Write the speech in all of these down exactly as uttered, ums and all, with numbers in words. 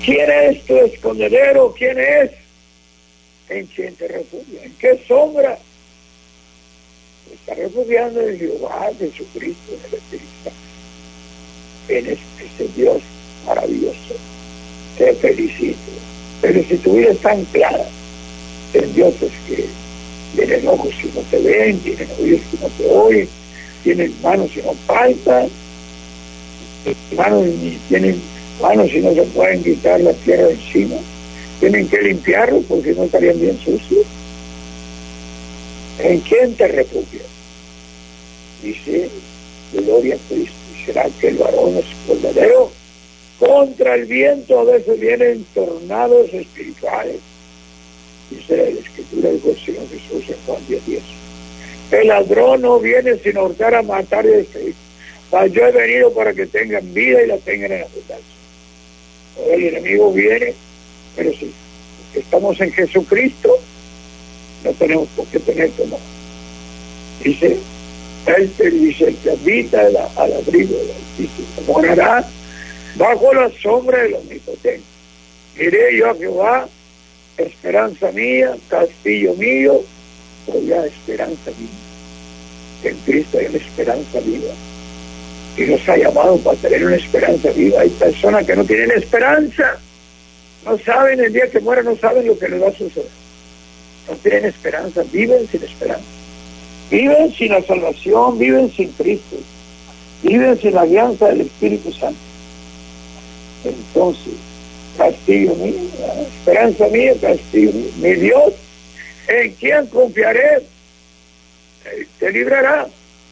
¿Quién es tu escondedero? ¿Quién es? ¿En quién te refugias? ¿En qué sombra? Te está refugiando en Jehová, Jesucristo, en el Espíritu Santo. En ese Dios maravilloso. Te felicito. Pero si tu vida está anclada en dioses que tienen ojos y no te ven, tienen oídos y no te oyen, tienen manos y no palpan, manos y tienen manos y no se pueden quitar la tierra de encima, tienen que limpiarlo porque no estarían bien sucios. ¿En quién te refugias? Dice, gloria a Cristo. ¿Será que el varón es verdadero? Contra el viento a veces vienen tornados espirituales. Dice la Escritura del Señor Jesús en Juan diez diez. El ladrón no viene sin hurtar, a matar y destruir. Mas yo he venido para que tengan vida y la tengan en abundancia. El enemigo viene, pero si estamos en Jesucristo, no tenemos por qué tener temor. Dice, él te dice, el que habita al, al abrigo del Altísimo morará bajo la sombra del Omnipotente. Diré yo a Jehová, esperanza mía, castillo mío, o ya esperanza mía. En Cristo hay una esperanza viva. Y nos ha llamado para tener una esperanza viva. Hay personas que no tienen esperanza. No saben, el día que mueran no saben lo que les va a suceder. No tienen esperanza, viven sin esperanza. Viven sin la salvación, viven sin Cristo. Viven sin la alianza del Espíritu Santo. Entonces, castillo mío, esperanza mía, castillo mío, mi Dios, ¿en quién confiaré? Él te librará.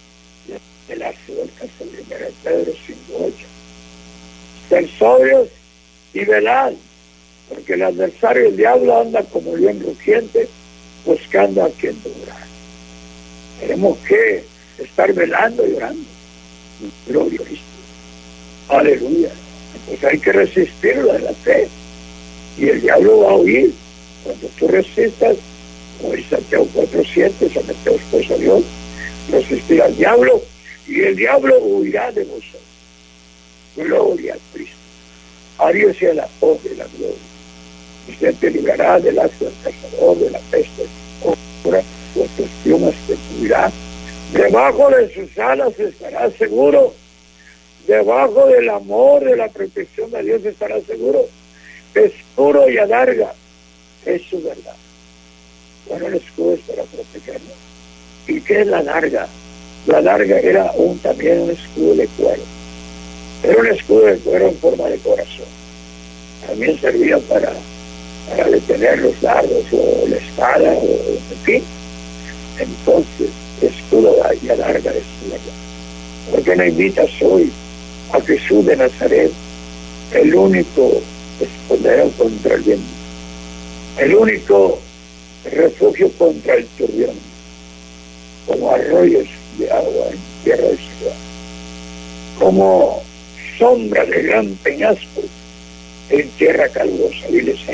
El ácido del caso de primera Pedro cinco ocho. Ser sobrios y velad, porque el adversario, el diablo, anda como león rugiente buscando a quien devorar. Tenemos que estar velando y orando. Gloria a Cristo. Aleluya. Pues hay que resistirlo en la fe. Y el diablo va a huir. Cuando tú resistas, como dice Santiago cuatro siete, someteos pues a Dios, resistir al diablo, y el diablo huirá de vosotros. Gloria a Cristo. A Dios sea la voz de la gloria. Usted te librará del lazo del cazador, de la peste, vuestras plumas te cubrirán. Debajo de sus alas estará seguro. Debajo del amor, de la protección de Dios estará seguro. Escudo y adarga es su verdad. Bueno, el escudo es para protegernos. ¿Y qué es la adarga? La adarga era un, también un escudo de cuero. Era un escudo de cuero en forma de corazón. También servía para, para detener los dardos o la espada, o en fin. Entonces, escudo y adarga es su verdad. ¿Por qué no invitas hoy a Jesús de Nazaret, el único escondedero contra el viento, el único refugio contra el turbión, como arroyos de agua en tierra de ciudad, como sombra de gran peñasco en tierra calurosa? Diles,